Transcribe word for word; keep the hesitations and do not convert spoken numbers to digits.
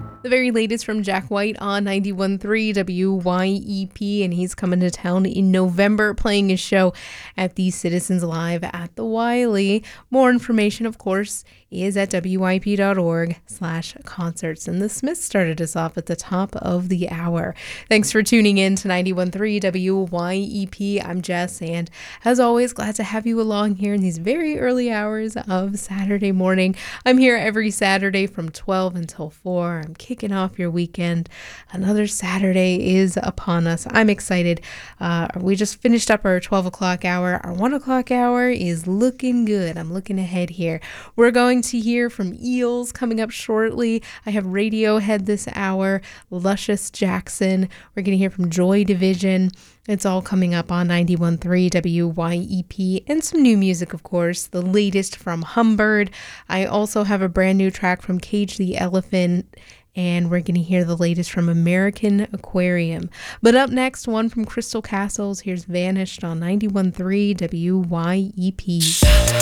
The very latest from Jack White on ninety-one point three W Y E P, and he's coming to town in November playing his show at the Citizens Live at the Wiley. More information, of course, is at W Y P dot org slash concerts. And the Smiths started us off at the top of the hour. Thanks for tuning in to ninety-one point three W Y E P. I'm Jess, and as always, glad to have you along here in these very early hours of Saturday morning. I'm here every Saturday from twelve until four. I'm kicking off your weekend. Another Saturday is upon us. I'm excited. Uh, we just finished up our twelve o'clock hour. Our one o'clock hour is looking good. I'm looking ahead here. We're going to hear from Eels coming up shortly. I have Radiohead this hour, Luscious Jackson. We're going to hear from Joy Division. It's all coming up on ninety-one point three W Y E P, and some new music, of course, the latest from Humbird. I also have a brand new track from Cage the Elephant, and we're going to hear the latest from American Aquarium. But up next, one from Crystal Castles. Here's Vanished on ninety-one point three W Y E P.